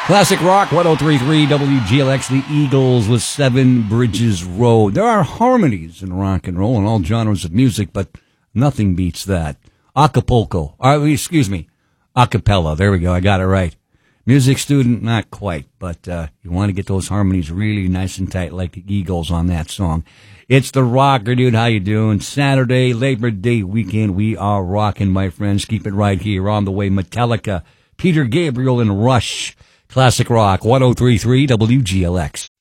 Classic Rock 1033 WGLX, the Eagles with Seven Bridges Road. There are harmonies in rock and roll in all genres of music, but nothing beats that. Acapulco. Acapella. There we go. I got it right. Music student, not quite, but you want to get those harmonies really nice and tight like the Eagles on that song. It's the Rocker, dude. How you doing? Saturday, Labor Day weekend. We are rocking, my friends. Keep it right here on the way. Metallica, Peter Gabriel, and Rush. Classic Rock 1033 WGLX.